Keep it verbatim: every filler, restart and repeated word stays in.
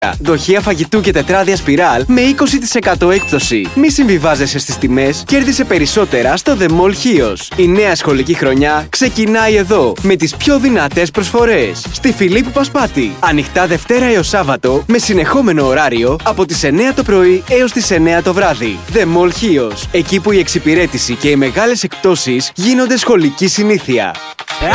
Δοχεία φαγητού και τετράδια σπιράλ με είκοσι τοις εκατό έκπτωση. Μη συμβιβάζεσαι στις τιμές, κέρδισε περισσότερα στο The Mall Chios. Η νέα σχολική χρονιά ξεκινάει εδώ με τις πιο δυνατές προσφορές. Στη Φιλίππου Πασπάτη. Ανοιχτά Δευτέρα έως Σάββατο με συνεχόμενο ωράριο από τις εννέα το πρωί έως τις εννέα το βράδυ. The Mall Chios. Εκεί που η εξυπηρέτηση και οι μεγάλες εκπτώσεις γίνονται σχολική συνήθεια.